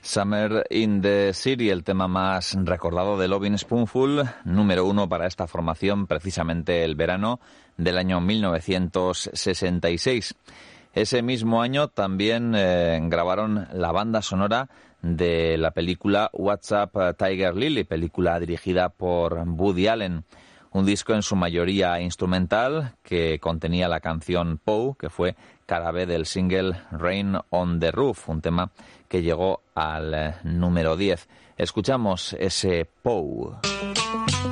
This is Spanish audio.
Summer in the City, el tema más recordado de Lovin' Spoonful, número 1 para esta formación, precisamente el verano del año 1966. Ese mismo año también grabaron la banda sonora de la película What's Up Tiger Lily, película dirigida por Woody Allen. Un disco en su mayoría instrumental que contenía la canción Poe, que fue cara B del single Rain on the Roof, un tema que llegó al número 10. Escuchamos ese Poe.